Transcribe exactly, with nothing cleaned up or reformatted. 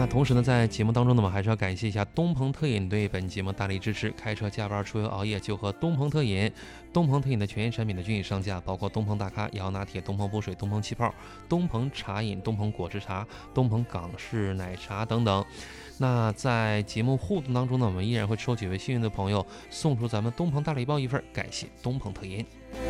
那同时呢，在节目当中呢，我们还是要感谢一下东鹏特饮对本节目大力支持。开车加班出游熬夜就喝东鹏特饮。东鹏特饮的全业产品的均已上架，包括东鹏大咖、摇拿铁、东鹏补水、东鹏气泡、东鹏茶饮、东鹏果汁茶、东鹏港式奶茶等等。那在节目互动当中呢，我们依然会抽几位幸运的朋友，送出咱们东鹏大礼包一份，感谢东鹏特饮。